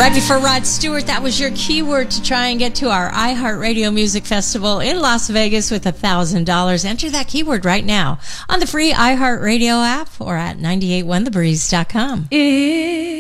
Right before Rod Stewart, that was your keyword to try and get to our iHeartRadio Music Festival in Las Vegas with $1,000. Enter that keyword right now on the free iHeartRadio app or at 981thebreeze.com.